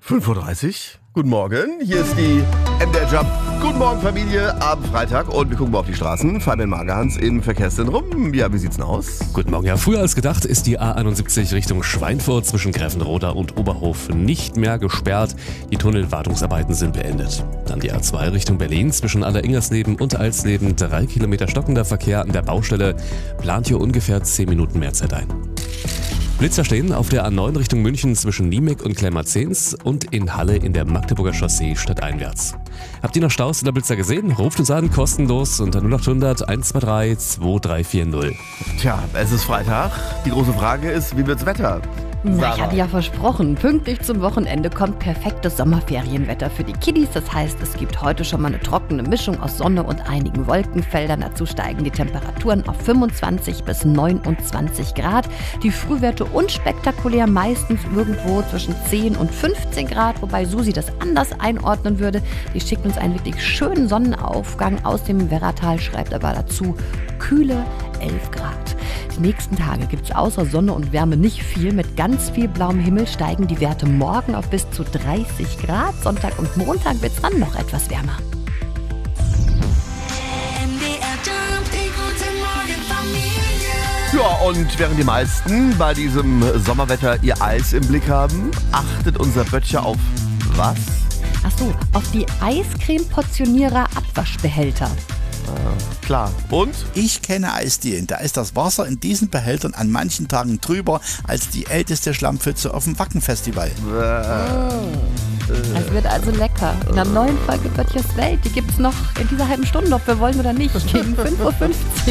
5:30 Uhr. Guten Morgen, hier ist die MDR Jump. Guten Morgen Familie, am Freitag und wir gucken mal auf die Straßen. Fabian Magerhans im Verkehrszentrum. Ja, wie sieht's denn aus? Guten Morgen. Ja, früher als gedacht ist die A71 Richtung Schweinfurt zwischen Grevenroda und Oberhof nicht mehr gesperrt. Die Tunnelwartungsarbeiten sind beendet. Dann die A2 Richtung Berlin zwischen Alleringersleben und Alsleben. 3 Kilometer stockender Verkehr an der Baustelle. Plant hier ungefähr 10 Minuten mehr Zeit ein. Blitzer stehen auf der A9 Richtung München zwischen Niemek und Kleinmarzens und in Halle in der Magdeburger Chaussee stadteinwärts. Habt ihr noch Staus in der Blitzer gesehen? Ruft uns an, kostenlos unter 0800 123 2340. Tja, es ist Freitag. Die große Frage ist, wie wird's Wetter? Na, ich hatte ja versprochen, pünktlich zum Wochenende kommt perfektes Sommerferienwetter für die Kiddies. Das heißt, es gibt heute schon mal eine trockene Mischung aus Sonne und einigen Wolkenfeldern. Dazu steigen die Temperaturen auf 25 bis 29 Grad. Die Frühwerte unspektakulär, meistens irgendwo zwischen 10 und 15 Grad, wobei Susi das anders einordnen würde. Die schickt uns einen wirklich schönen Sonnenaufgang aus dem Werratal, schreibt aber dazu kühle 11 Grad. Die nächsten Tage gibt es außer Sonne und Wärme nicht viel. Mit ganz viel blauem Himmel steigen die Werte morgen auf bis zu 30 Grad. Sonntag und Montag wird es dann noch etwas wärmer. Ja, und während die meisten bei diesem Sommerwetter ihr Eis im Blick haben, achtet unser Böttcher auf was? Achso, auf die Eiscreme-Portionierer Abwaschbehälter. Klar. Und? Ich kenne Eisdielen. Da ist das Wasser in diesen Behältern an manchen Tagen trüber als die älteste Schlammpfütze auf dem Wackenfestival. Es wird also lecker. In einer neuen Folge Böttchers Welt. Die gibt's noch in dieser halben Stunde, ob wir wollen oder nicht. Gegen 5:50 Uhr.